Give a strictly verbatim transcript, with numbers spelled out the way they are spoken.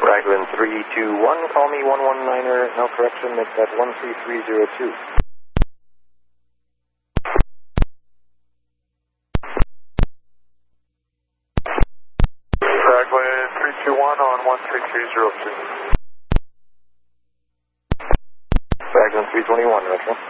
Raglan three two one, call me one one niner, no correction, it's at one three three zero two. Raglan three two one on one three three zero two. Raglan three twenty-one, Retro.